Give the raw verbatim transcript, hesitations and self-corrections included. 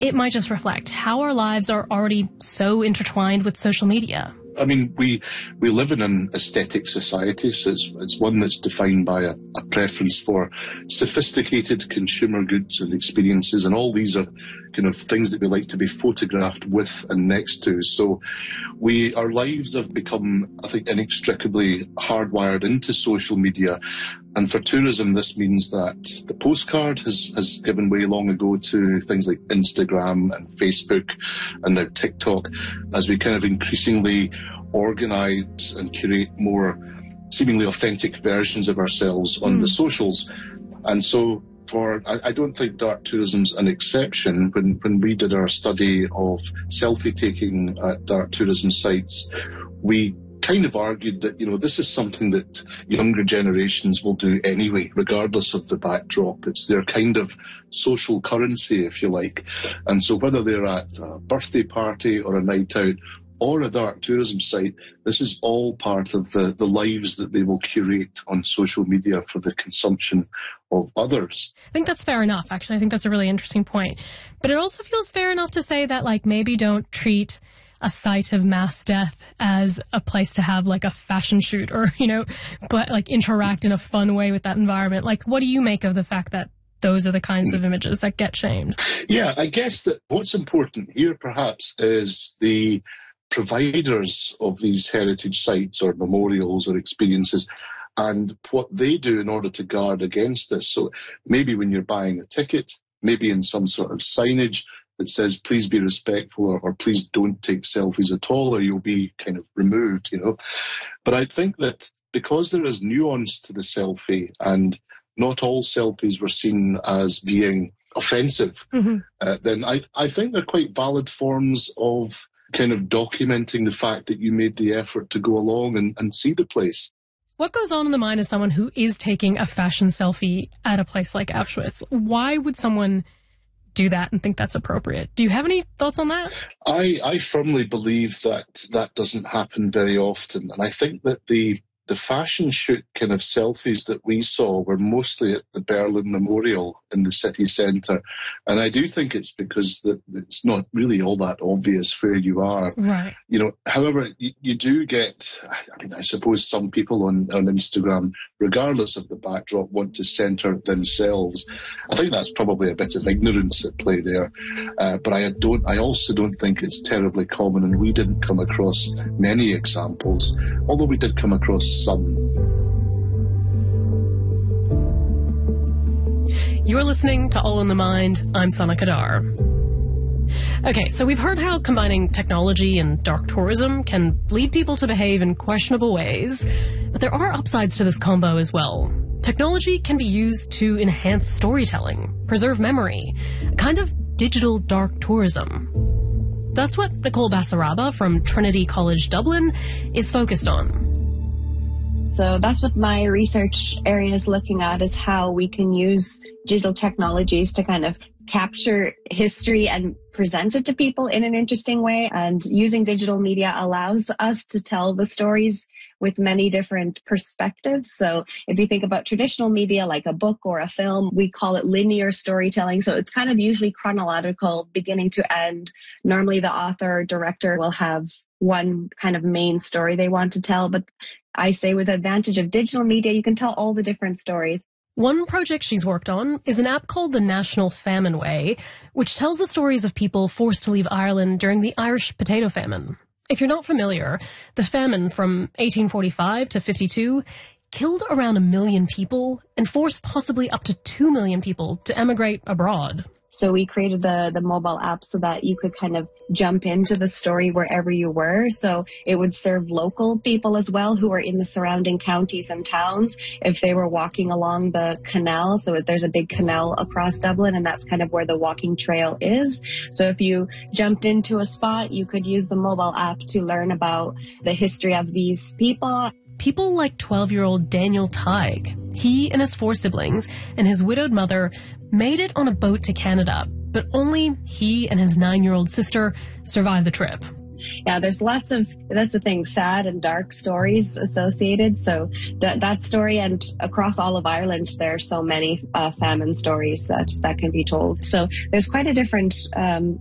it might just reflect how our lives are already so intertwined with social media. I mean, we we live in an aesthetic society, so it's, it's one that's defined by a, a preference for sophisticated consumer goods and experiences, and all these are kind of things that we like to be photographed with and next to. So we our lives have become, I think, inextricably hardwired into social media. And for tourism, this means that the postcard has, has given way long ago to things like Instagram and Facebook and now TikTok, as we kind of increasingly organise and curate more seemingly authentic versions of ourselves on mm. the socials. And so for I, I don't think dark tourism's an exception. When, when we did our study of selfie taking at dark tourism sites, we kind of argued that, you know, this is something that younger generations will do anyway, regardless of the backdrop. It's their kind of social currency, if you like. And so whether they're at a birthday party or a night out or a dark tourism site, this is all part of the, the lives that they will curate on social media for the consumption of others. I think that's fair enough, actually. I think that's a really interesting point. But it also feels fair enough to say that, like, maybe don't treat a site of mass death as a place to have like a fashion shoot or, you know, but like interact in a fun way with that environment. Like, what do you make of the fact that those are the kinds of images that get shamed? Yeah, I guess that what's important here perhaps is the providers of these heritage sites or memorials or experiences and what they do in order to guard against this. So maybe when you're buying a ticket, maybe in some sort of signage that says, please be respectful, or, or please don't take selfies at all, or you'll be kind of removed, you know. But I think that because there is nuance to the selfie, and not all selfies were seen as being offensive, mm-hmm. uh, then I, I think they're quite valid forms of kind of documenting the fact that you made the effort to go along and, and see the place. What goes on in the mind of someone who is taking a fashion selfie at a place like Auschwitz? Why would someone do that and think that's appropriate? Do you have any thoughts on that? I, I firmly believe that that doesn't happen very often. And I think that the the fashion shoot kind of selfies that we saw were mostly at the Berlin Memorial in the city centre. And I do think it's because that it's not really all that obvious where you are. Right. You know, however, you, you do get, I mean, I suppose some people on, on Instagram, regardless of the backdrop, want to centre themselves. I think that's probably a bit of ignorance at play there. Uh, but I don't, I also don't think it's terribly common, and we didn't come across many examples, although we did come across some. You're listening to All in the Mind. I'm Sana Kadar. Okay, so we've heard how combining technology and dark tourism can lead people to behave in questionable ways, but there are upsides to this combo as well. Technology can be used to enhance storytelling, preserve memory, a kind of digital dark tourism. That's what Nicole Basaraba from Trinity College Dublin is focused on. So that's what my research area is looking at, is how we can use digital technologies to kind of capture history and present it to people in an interesting way. And using digital media allows us to tell the stories with many different perspectives. So if you think about traditional media like a book or a film, we call it linear storytelling. So it's kind of usually chronological, beginning to end. Normally the author or director will have one kind of main story they want to tell, but I say with the advantage of digital media, you can tell all the different stories. One project she's worked on is an app called the National Famine Way, which tells the stories of people forced to leave Ireland during the Irish potato famine. If you're not familiar, the famine from eighteen forty-five to fifty-two killed around a million people and forced possibly up to two million people to emigrate abroad. So we created the, the mobile app so that you could kind of jump into the story wherever you were. So it would serve local people as well who are in the surrounding counties and towns if they were walking along the canal. So there's a big canal across Dublin, and that's kind of where the walking trail is. So if you jumped into a spot, you could use the mobile app to learn about the history of these people. People like twelve-year-old Daniel Tighe. He and his four siblings and his widowed mother made it on a boat to Canada, but only he and his nine-year-old sister survived the trip. yeah, there's lots of, that's the thing, sad and dark stories associated. So that that story, and across all of Ireland, there are so many uh, famine stories that, that can be told. So there's quite a different um,